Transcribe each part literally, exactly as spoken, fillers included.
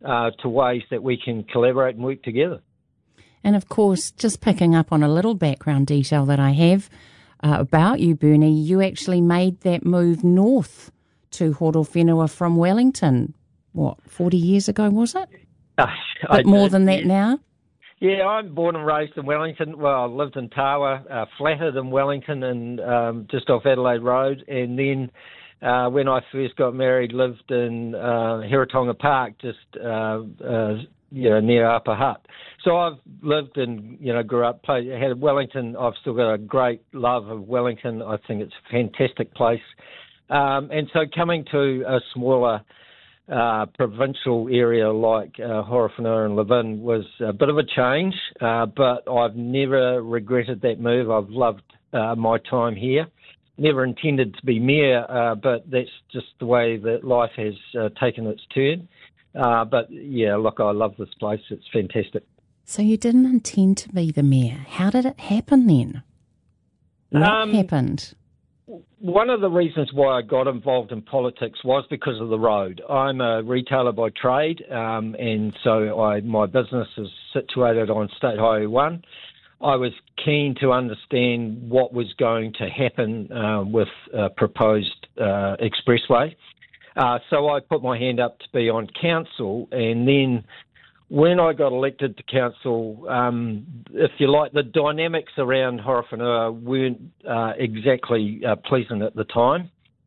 uh, to ways that we can collaborate and work together. And of course, just picking up on a little background detail that I have uh, about you, Bernie, you actually made that move north to Horowhenua from Wellington, what, forty years ago, was it? Uh, but I, more uh, than that yeah. now? Yeah, I'm born and raised in Wellington. Well, I lived in Tawa, uh, flattered in Wellington and um, just off Adelaide Road. And then uh, when I first got married, lived in uh, Heratonga Park, just uh, uh, you know, near Upper Hutt. So I've lived and, you know, grew up, played, had Wellington. I've still got a great love of Wellington. I think it's a fantastic place. Um, and so coming to a smaller Uh, provincial area like uh, Horowhenua and Levin was a bit of a change, uh, but I've never regretted that move. I've loved uh, my time here. Never intended to be mayor, uh, but that's just the way that life has uh, taken its turn. Uh, but yeah, look, I love this place. It's fantastic. So you didn't intend to be the mayor. How did it happen then? What um, happened? One of the reasons why I got involved in politics was because of the road. I'm a retailer by trade, um, and so I, my business is situated on State Highway one. I was keen to understand what was going to happen uh, with a proposed uh, expressway. Uh, so I put my hand up to be on council, and then when I got elected to council, um, if you like, the dynamics around Horowhenua weren't uh, exactly uh, pleasant at the time.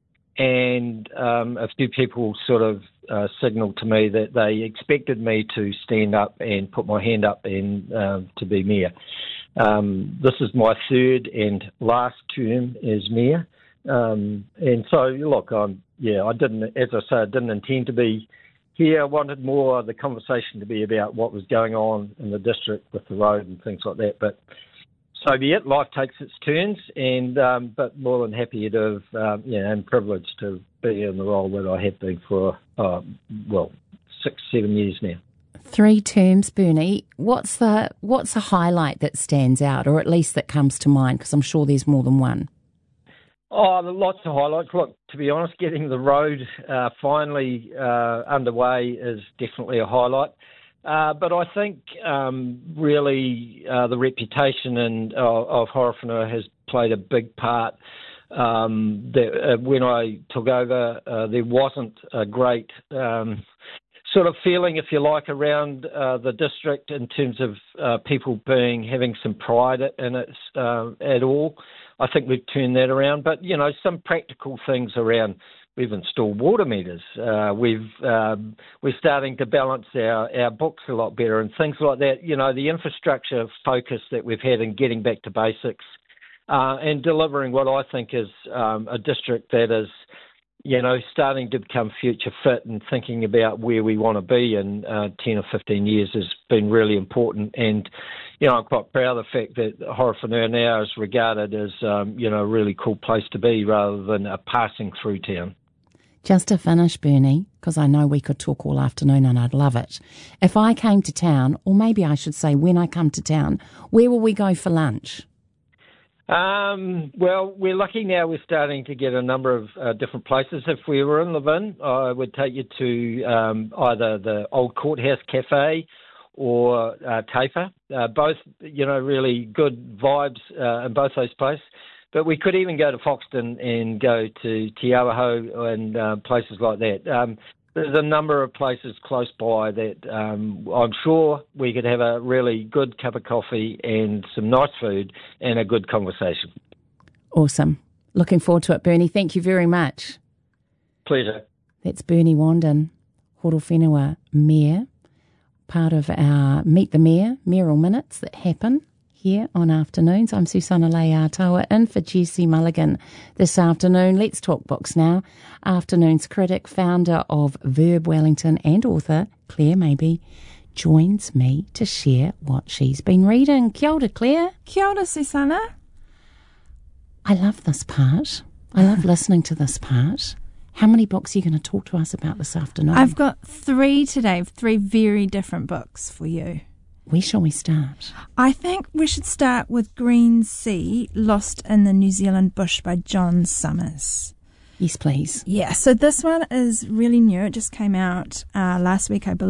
And um, a few people sort of uh, signalled to me that they expected me to stand up and put my hand up and uh, to be mayor. Um, this is my third and last term as mayor. Um, and so, look, I'm, yeah, I didn't, as I say, I didn't intend to be here. I wanted more of the conversation to be about what was going on in the district with the road and things like that. But so be it. Life takes its turns, and um, but more than happy to have, um, you know, and privileged to be in the role that I have been for, uh, well, six, seven years now. Three terms, Bernie. What's the what's a highlight that stands out, or at least that comes to mind? Because I'm sure there's more than one. Oh, there are lots of highlights. Look, to be honest, getting the road uh, finally uh, underway is definitely a highlight. Uh, but I think um, really uh, the reputation and, uh, of Horowhenua has played a big part. Um, that, uh, when I took over, uh, there wasn't a great um, sort of feeling, if you like, around uh, the district in terms of uh, people being having some pride in it uh, at all. I think we've turned that around, but, you know, some practical things around. We've installed water meters. Uh, we've, um, we're starting to balance our, our books a lot better and things like that. You know, the infrastructure focus that we've had in getting back to basics uh, and delivering what I think is um, a district that is, you know, starting to become future fit and thinking about where we want to be in uh, ten or fifteen years has been really important. And, you know, I'm quite proud of the fact that Horowhenua now is regarded as, um, you know, a really cool place to be rather than a passing through town. Just to finish, Bernie, because I know we could talk all afternoon and I'd love it. If I came to town, or maybe I should say when I come to town, where will we go for lunch? Um, well, we're lucky now we're starting to get a number of uh, different places. If we were in Levin, I would take you to um, either the Old Courthouse Cafe or uh, Taifa. Uh, both, you know, really good vibes uh, in both those places. But we could even go to Foxton and go to Te Awaho and uh, places like that. Um, there's a number of places close by that um, I'm sure we could have a really good cup of coffee and some nice food and a good conversation. Awesome. Looking forward to it, Bernie. Thank you very much. Pleasure. That's Bernie Wandin, Horowhenua Mayor, part of our Meet the Mayor mayoral minutes that happen here on afternoons. I'm Susana Leatawa in for Jesse Mulligan this afternoon. Let's talk books now. Afternoon's critic, founder of Verb Wellington and author Claire Mabey joins me to share what she's been reading. Kia ora, Claire. Kia ora, Susana. I love this part. I love listening to this part. How many books are you going to talk to us about this afternoon? I've got three today, three very different books for you. Where shall we start? I think we should start with Green Sea, Lost in the New Zealand Bush by John Summers. Yes, please. Yeah, so this one is really new. It just came out uh, last week, I believe.